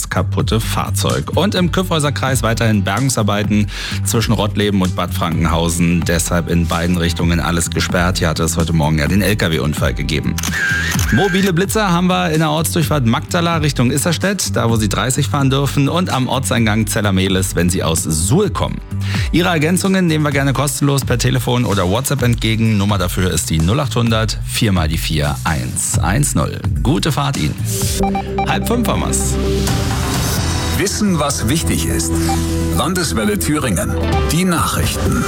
kaputte Fahrzeug. Und im Kyffhäuser Kreis weiterhin Bergungsarbeiten zwischen Rottleben und Bad Frankenhausen. Deshalb in beiden Richtungen alles gesperrt. Hier hatte es heute Morgen ja den LKW-Unfall gegeben. Mobile Blitzer haben wir in der Ortsdurchfahrt Magdala Richtung Isserstedt, da wo Sie 30 fahren dürfen, und am Ortseingang Zellermehles, wenn Sie aus Suhl kommen. Ihre Ergänzungen nehmen wir gerne kostenlos per Telefon oder WhatsApp entgegen. Nummer dafür ist die 0800 4 mal die 4 110. Gute Fahrt Ihnen. 4:30 haben wir's. Wissen, was wichtig ist. Landeswelle Thüringen. Die Nachrichten.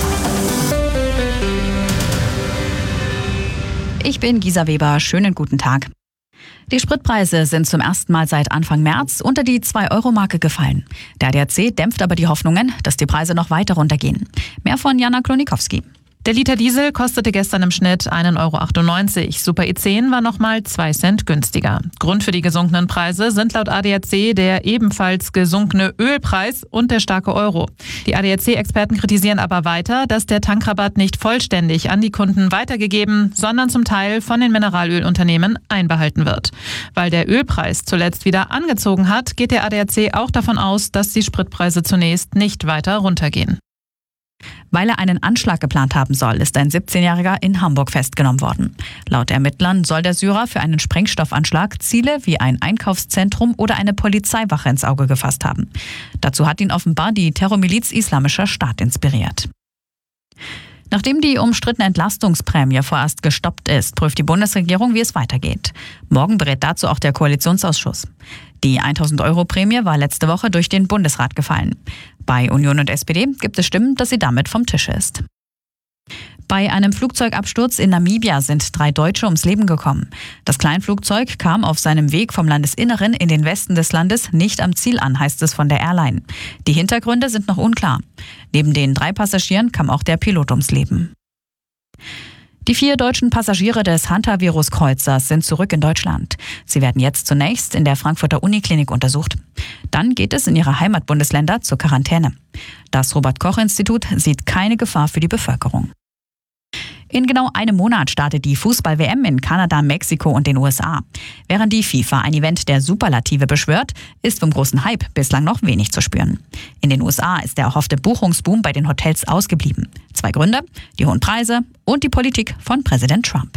Ich bin Gisa Weber. Schönen guten Tag. Die Spritpreise sind zum ersten Mal seit Anfang März unter die 2-Euro-Marke gefallen. Der ADAC dämpft aber die Hoffnungen, dass die Preise noch weiter runtergehen. Mehr von Jana Klonikowski. Der Liter Diesel kostete gestern im Schnitt 1,98 €. Super E10 war nochmal 2 Cent günstiger. Grund für die gesunkenen Preise sind laut ADAC der ebenfalls gesunkene Ölpreis und der starke Euro. Die ADAC-Experten kritisieren aber weiter, dass der Tankrabatt nicht vollständig an die Kunden weitergegeben, sondern zum Teil von den Mineralölunternehmen einbehalten wird. Weil der Ölpreis zuletzt wieder angezogen hat, geht der ADAC auch davon aus, dass die Spritpreise zunächst nicht weiter runtergehen. Weil er einen Anschlag geplant haben soll, ist ein 17-Jähriger in Hamburg festgenommen worden. Laut Ermittlern soll der Syrer für einen Sprengstoffanschlag Ziele wie ein Einkaufszentrum oder eine Polizeiwache ins Auge gefasst haben. Dazu hat ihn offenbar die Terrormiliz Islamischer Staat inspiriert. Nachdem die umstrittene Entlastungsprämie vorerst gestoppt ist, prüft die Bundesregierung, wie es weitergeht. Morgen berät dazu auch der Koalitionsausschuss. Die 1.000-Euro-Prämie war letzte Woche durch den Bundesrat gefallen. Bei Union und SPD gibt es Stimmen, dass sie damit vom Tisch ist. Bei einem Flugzeugabsturz in Namibia sind 3 Deutsche ums Leben gekommen. Das Kleinflugzeug kam auf seinem Weg vom Landesinneren in den Westen des Landes nicht am Ziel an, heißt es von der Airline. Die Hintergründe sind noch unklar. Neben den 3 Passagieren kam auch der Pilot ums Leben. Die 4 deutschen Passagiere des Hantavirus-Kreuzers sind zurück in Deutschland. Sie werden jetzt zunächst in der Frankfurter Uniklinik untersucht. Dann geht es in ihre Heimatbundesländer zur Quarantäne. Das Robert-Koch-Institut sieht keine Gefahr für die Bevölkerung. In genau einem Monat startet die Fußball-WM in Kanada, Mexiko und den USA. Während die FIFA ein Event der Superlative beschwört, ist vom großen Hype bislang noch wenig zu spüren. In den USA ist der erhoffte Buchungsboom bei den Hotels ausgeblieben. 2 Gründe: die hohen Preise und die Politik von Präsident Trump.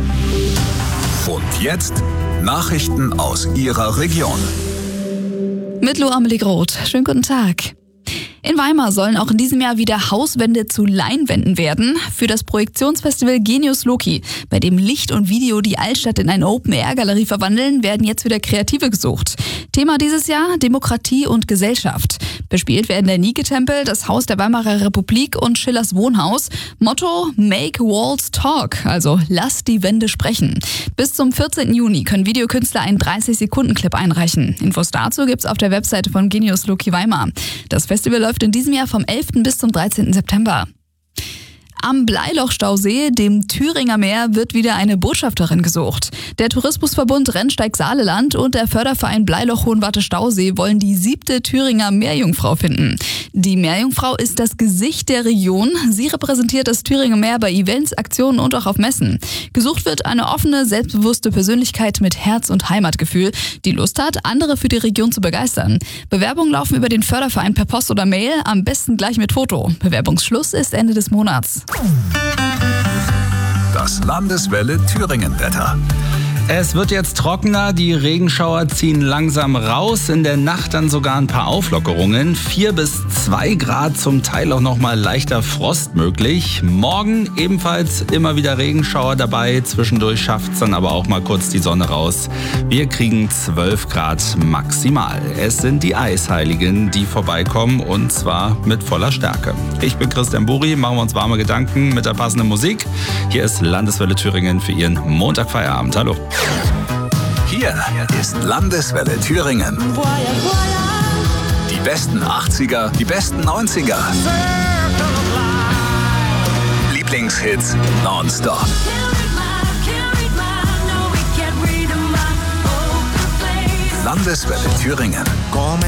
Und jetzt Nachrichten aus Ihrer Region. Mit Lo Amelie Groth. Schönen guten Tag. In Weimar sollen auch in diesem Jahr wieder Hauswände zu Leinwänden werden. Für das Projektionsfestival Genius Loci, bei dem Licht und Video die Altstadt in eine Open-Air-Galerie verwandeln, werden jetzt wieder Kreative gesucht. Thema dieses Jahr: Demokratie und Gesellschaft. Bespielt werden der Nike-Tempel, das Haus der Weimarer Republik und Schillers Wohnhaus. Motto: Make Walls Talk, also lass die Wände sprechen. Bis zum 14. Juni können Videokünstler einen 30-Sekunden-Clip einreichen. Infos dazu gibt's auf der Webseite von Genius Loci Weimar. Das Festival läuft in diesem Jahr vom 11. bis zum 13. September. Am Bleiloch-Stausee, dem Thüringer Meer, wird wieder eine Botschafterin gesucht. Der Tourismusverbund Rennsteig-Saaleland und der Förderverein Bleiloch-Hohenwarte-Stausee wollen die 7. Thüringer Meerjungfrau finden. Die Meerjungfrau ist das Gesicht der Region. Sie repräsentiert das Thüringer Meer bei Events, Aktionen und auch auf Messen. Gesucht wird eine offene, selbstbewusste Persönlichkeit mit Herz- und Heimatgefühl, die Lust hat, andere für die Region zu begeistern. Bewerbungen laufen über den Förderverein per Post oder Mail, am besten gleich mit Foto. Bewerbungsschluss ist Ende des Monats. Das Landeswelle Thüringen-Wetter. Es wird jetzt trockener, die Regenschauer ziehen langsam raus, in der Nacht dann sogar ein paar Auflockerungen. 4 bis 2 Grad, zum Teil auch nochmal leichter Frost möglich. Morgen ebenfalls immer wieder Regenschauer dabei, zwischendurch schafft es dann aber auch mal kurz die Sonne raus. Wir kriegen 12 Grad maximal. Es sind die Eisheiligen, die vorbeikommen, und zwar mit voller Stärke. Ich bin Christian Buri, machen wir uns warme Gedanken mit der passenden Musik. Hier ist Landeswelle Thüringen für Ihren Montagfeierabend. Hallo. Hier ist Landeswelle Thüringen. Die besten 80er, die besten 90er. Lieblingshits nonstop. Landeswelle Thüringen.